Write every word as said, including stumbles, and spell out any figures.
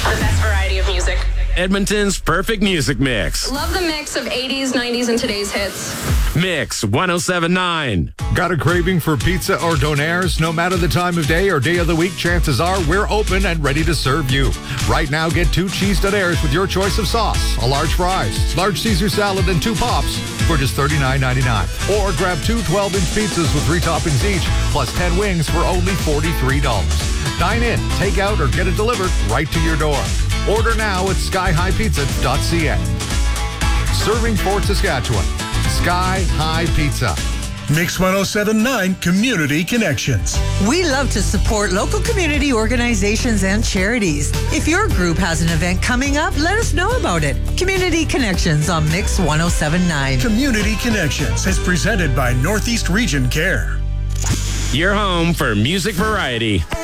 The best variety of music. Edmonton's perfect music mix. Love the mix of eighties, nineties, and today's hits. Mix one oh seven point nine. Got a craving for pizza or donaires? No matter the time of day or day of the week, chances are we're open and ready to serve you. Right now, get two cheese donaires with your choice of sauce, a large fries, large Caesar salad, and two pops for just thirty-nine ninety-nine. Or grab two twelve-inch pizzas with three toppings each, plus ten wings for only forty-three dollars. Dine in, take out, or get it delivered right to your door. Order now at sky high pizza dot c a. Serving Fort Saskatchewan, Sky High Pizza. Mix one oh seven point nine Community Connections. We love to support local community organizations and charities. If your group has an event coming up, let us know about it. Community Connections on Mix one oh seven point nine. Community Connections is presented by Northeast Region Care. Your home for music variety.